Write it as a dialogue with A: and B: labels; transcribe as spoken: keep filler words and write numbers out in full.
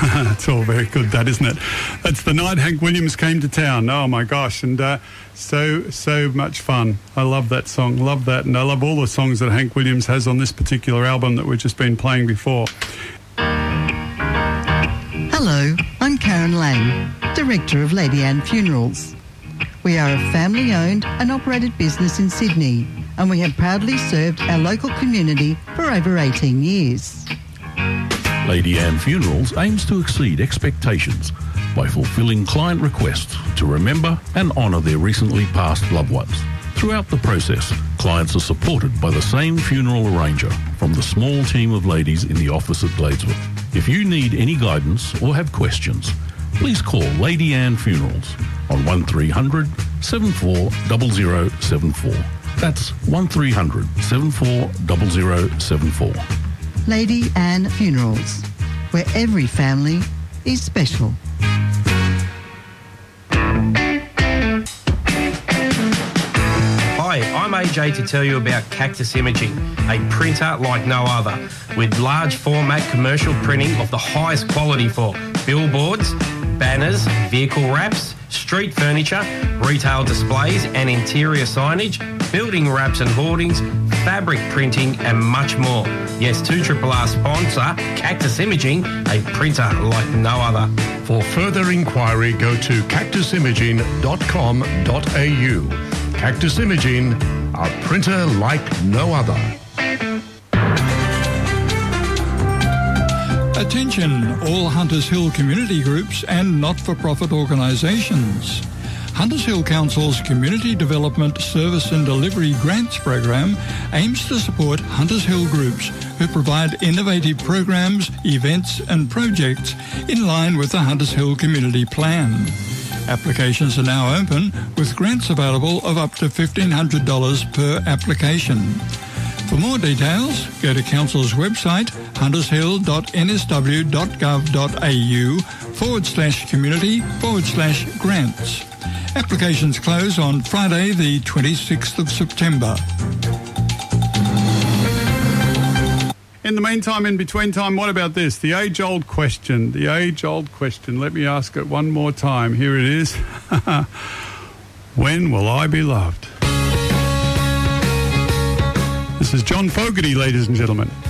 A: It's all very good, that, isn't it? That's the night Hank Williams came to town. Oh, my gosh. And uh, so, so much fun. I love that song. Love that. And I love all the songs that Hank Williams has on this particular album that we've just been playing before.
B: Hello, I'm Karen Lang, Director of Lady Anne Funerals. We are a family-owned and operated business in Sydney, and we have proudly served our local community for over eighteen years.
C: Lady Anne Funerals aims to exceed expectations by fulfilling client requests to remember and honour their recently passed loved ones. Throughout the process, clients are supported by the same funeral arranger from the small team of ladies in the office at Gladesworth. If you need any guidance or have questions, please call Lady Anne Funerals on one three hundred, seven four zero zero seven four. That's one three hundred, seven four zero zero seven four.
B: Lady Anne Funerals, where every family is special.
D: Hi, I'm A J to tell you about Cactus Imaging, a printer like no other, with large format commercial printing of the highest quality for billboards, banners, vehicle wraps, street furniture, retail displays and interior signage, building wraps and hoardings, fabric printing and much more. Yes, two R R R sponsor, Cactus Imaging, a printer like no other.
E: For further inquiry, go to cactus imaging dot com dot a u. Cactus Imaging, a printer like no other.
F: Attention, all Hunters Hill community groups and not-for-profit organisations. Hunters Hill Council's Community Development Service and Delivery Grants Program aims to support Hunters Hill groups who provide innovative programs, events and projects in line with the Hunters Hill Community Plan. Applications are now open with grants available of up to fifteen hundred dollars per application. For more details, go to Council's website, huntershill.nsw.gov.au forward slash community forward slash grants. Applications close on Friday the twenty-sixth of September.
A: In the meantime, in between time, what about this? The age-old question. The age-old question. Let me ask it one more time. Here it is. When will I be loved? This is John Fogerty, ladies and gentlemen.